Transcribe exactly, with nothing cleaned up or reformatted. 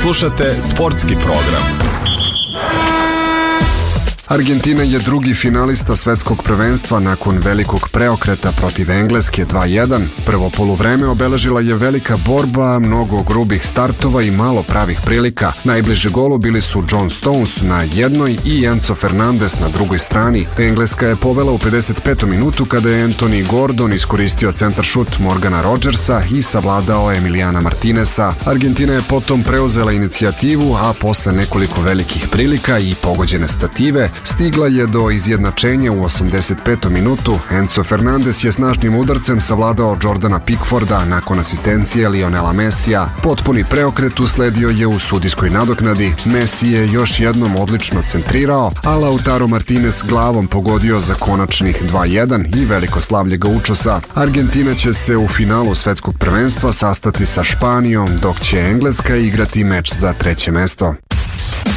Slušate sportski program. Argentina je drugi finalista svetskog prvenstva nakon velikog preokreta protiv Engleske dva jedan. Prvo poluvreme obeležila je velika borba, mnogo grubih startova i malo pravih prilika. Najbliže golu bili su John Stones na jednoj i Enzo Fernandez na drugoj strani. Engleska je povela u pedeset petom minutu kada je Anthony Gordon iskoristio centar šut Morgana Rodgersa i savladao Emiliana Martineza. Argentina je potom preuzela inicijativu, a posle nekoliko velikih prilika i pogođene stative stigla je do izjednačenja u osamdeset petom minutu. Enzo Fernandez je snažnim udarcem savladao Jordana Pickforda nakon asistencije Lionela Messija. Potpuni preokret usledio je u sudijskoj nadoknadi. Messi je još jednom odlično centrirao, a Lautaro Martinez glavom pogodio za konačnih dva jedan i veliko slavlje gaučosa. Argentina će se u finalu svetskog prvenstva sastati sa Španijom, dok će Engleska igrati meč za treće mesto.